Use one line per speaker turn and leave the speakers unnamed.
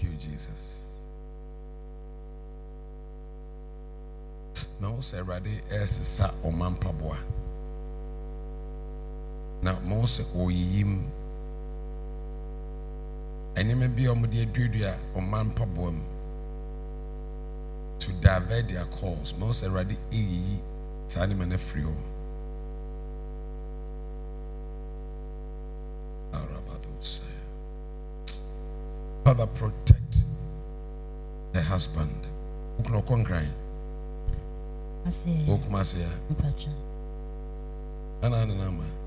you, Jesus. Now, say, ready, as sa o mampaboa. Now, most o yim. And you may be on the Adria or mampaboa to divert their cause. Most ready, Sani Manefrio. Father, protect her husband. Ukno kongrai. Okumasia. Anana nama.